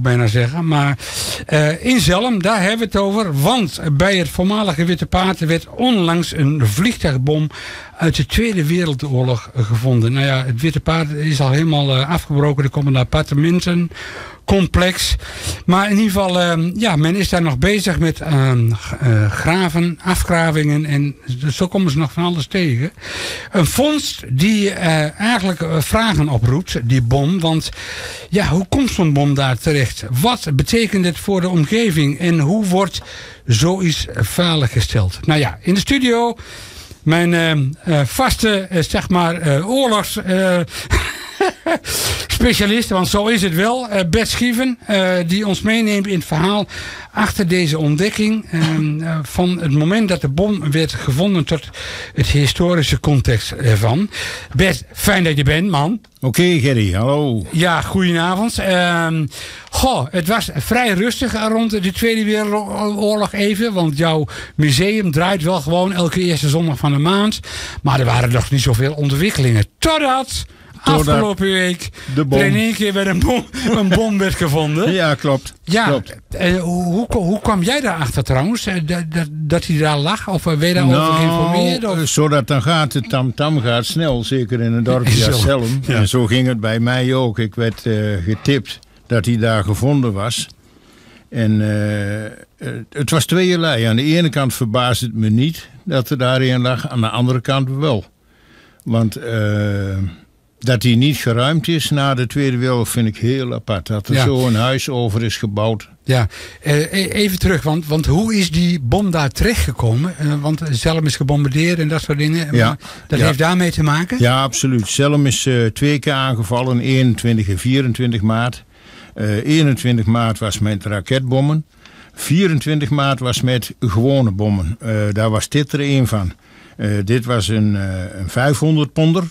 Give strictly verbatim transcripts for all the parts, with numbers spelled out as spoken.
bijna zeggen. Maar uh, in Zelm, daar hebben we het over. Want bij het voormalige Witte Paard werd onlangs een vliegtuigbom uit de Tweede Wereldoorlog gevonden. Nou ja, het Witte Paard is al helemaal uh, afgebroken. Er komen een appartementencomplex. Maar in ieder geval, uh, ja, men is daar nog bezig met uh, uh, graven, afgravingen. En zo komen ze nog van alles tegen. Een vondst die uh, eigenlijk uh, vragen oproept, die bom. Want ja, hoe komt zo'n bom daar terecht? Wat betekent het voor de omgeving? En hoe wordt zoiets veiliggesteld? Nou ja, in de studio mijn uh, uh, vaste, uh, zeg maar, uh, oorlogs... Uh, specialist, want zo is het wel. Uh, Bert Schieven, uh, die ons meeneemt in het verhaal achter deze ontdekking. Uh, uh, van het moment dat de bom werd gevonden tot het historische context ervan. Bert, fijn dat je bent, man. Oké, okay, Gerry, hallo. Ja, goedenavond. Uh, goh, het was vrij rustig rond de Tweede Wereldoorlog even. Want jouw museum draait wel gewoon elke eerste zondag van de maand. Maar er waren nog niet zoveel ontwikkelingen. Totdat... afgelopen week er in één keer weer een bom, een bom werd gevonden. Ja, klopt. Ja, klopt. Uh, hoe, hoe kwam jij daarachter trouwens? Uh, dat, dat, dat hij daar lag? Of uh, ben je daarover nou, geïnformeerd? Of? Zodat dan gaat het tam-tam gaat snel. Zeker in een dorpje als Zelm. Ja. En zo ging het bij mij ook. Ik werd uh, getipt dat hij daar gevonden was. En uh, het was tweeërlei. Aan de ene kant verbaast het me niet dat er daarin lag. Aan de andere kant wel. Want... Uh, dat hij niet geruimd is na de Tweede Wereldoorlog vind ik heel apart. Dat er ja. zo een huis over is gebouwd. Ja, uh, even terug, want, want hoe is die bom daar terechtgekomen? Uh, want Zelm is gebombardeerd en dat soort dingen. Ja. Maar dat ja. heeft daarmee te maken? Ja, absoluut. Zelm is uh, twee keer aangevallen, eenentwintig en vierentwintig maart. Uh, eenentwintig maart was met raketbommen. vierentwintig maart was met gewone bommen. Uh, daar was dit er één van. Uh, dit was een, uh, een vijfhonderd ponder.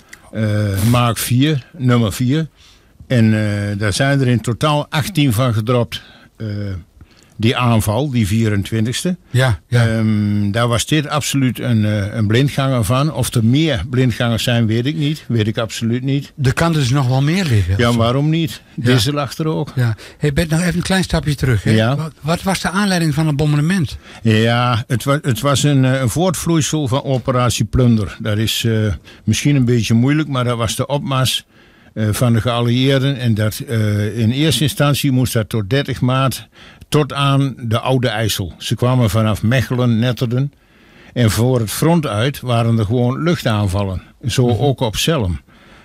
Uh, Mark vier, nummer vier. En uh, daar zijn er in totaal achttien van gedropt. Uh, die aanval, die vierentwintigste. Ja, ja. Um, daar was dit absoluut een, uh, een blindganger van. Of er meer blindgangers zijn, weet ik niet. Weet ik absoluut niet. Er kan dus nog wel meer liggen. Ja, waarom niet? Ja. Deze lag er ook. Ja. Hey, Bert, nog even een klein stapje terug. Hè? Ja. Wat, wat was de aanleiding van het bombardement? Ja, het was, het was een, een voortvloeisel van operatie Plunder. Dat is uh, misschien een beetje moeilijk, maar dat was de opmars uh, van de geallieerden. En dat uh, in eerste instantie moest dat tot dertig maart... tot aan de Oude IJssel. Ze kwamen vanaf Mechelen, Netterden. En voor het front uit waren er gewoon luchtaanvallen. Zo mm-hmm. ook op Zelm.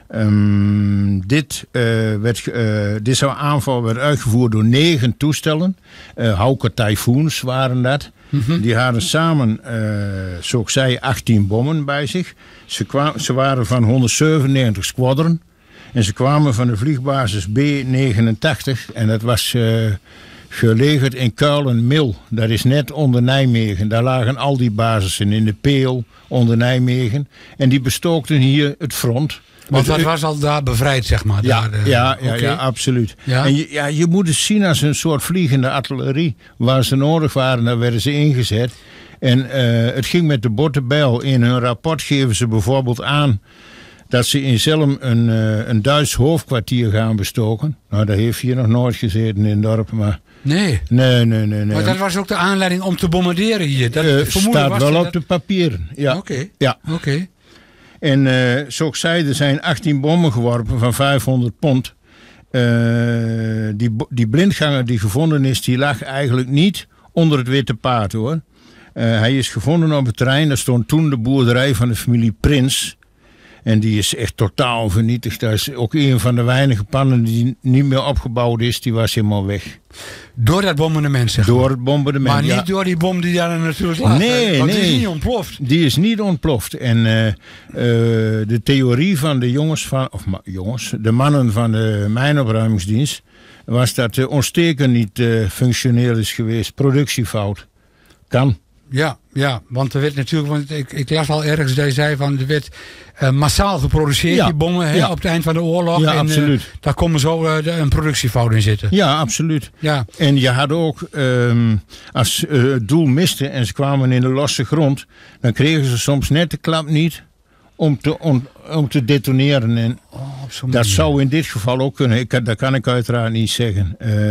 Um, dit, uh, werd, uh, deze aanval werd uitgevoerd door negen toestellen. Uh, Hawker Typhoons waren dat. Mm-hmm. Die hadden samen, uh, zoals ik zei, achttien bommen bij zich. Ze, kwa- ze waren van honderdzevenennegentig squadron. En ze kwamen van de vliegbasis B negenentachtig. En dat was... Uh, gelegerd in Kuilen-Mil. Dat is net onder Nijmegen. Daar lagen al die basissen in de Peel onder Nijmegen. En die bestookten hier het front. Want dat was al daar bevrijd, zeg maar. Ja, daar, uh, ja, ja, okay. ja, absoluut. Ja? En je, ja, je moet het zien als een soort vliegende artillerie. Waar ze nodig waren, daar werden ze ingezet. En uh, het ging met de botte bijl. In hun rapport geven ze bijvoorbeeld aan... dat ze in Zelm een, uh, een Duits hoofdkwartier gaan bestoken. Nou, dat heeft hier nog nooit gezeten in het dorp, maar... Nee. Nee, nee, nee, nee. Maar dat was ook de aanleiding om te bombarderen hier. Dat uh, staat was wel op dat... de papieren. Ja. Oké. Okay. Ja. Okay. En uh, zoals ik zei, er zijn achttien bommen geworpen van vijfhonderd pond. Uh, die, die blindganger die gevonden is, die lag eigenlijk niet onder het Witte Paard, hoor. Uh, hij is gevonden op het terrein. Daar stond toen de boerderij van de familie Prins. En die is echt totaal vernietigd. Dat is ook een van de weinige pannen die niet meer opgebouwd is. Die was helemaal weg. Door dat bombardement, zeg maar? Door het bombardement, Maar niet ja. door die bom die daar natuurlijk lag. Nee, want nee. die is niet ontploft. Die is niet ontploft. En uh, uh, de theorie van de jongens van... Of ma- jongens, de mannen van de mijnopruimingsdienst... was dat de ontsteker niet uh, functioneel is geweest. Productiefout. Kan. Ja, ja, want er werd natuurlijk, want ik, ik las al ergens dat je zei van er werd uh, massaal geproduceerd, ja, die bommen, hè, ja, op het eind van de oorlog. Ja, en, absoluut. Uh, daar komen zo uh, de, een productiefout in zitten. Ja, absoluut. Ja. En je had ook, um, als uh, het doel miste en ze kwamen in de losse grond, dan kregen ze soms net de klap niet om te, om, om te detoneren. En oh, dat zou in dit geval ook kunnen. Ik, dat kan ik uiteraard niet zeggen. Uh,